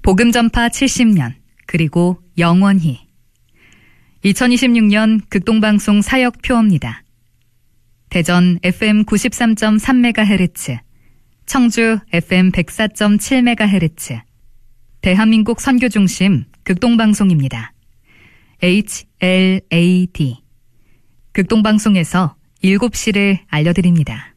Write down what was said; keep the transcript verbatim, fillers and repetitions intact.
복음전파 칠십 년, 그리고 영원히. 이천이십육 년 극동방송 사역표어입니다. 대전 에프엠 구십삼 점 삼 메가헤르츠, 청주 에프엠 백사 점 칠 메가헤르츠, 대한민국 선교중심 극동방송입니다. 에이치 엘 에이 디. 극동방송에서 일곱 시를 알려드립니다.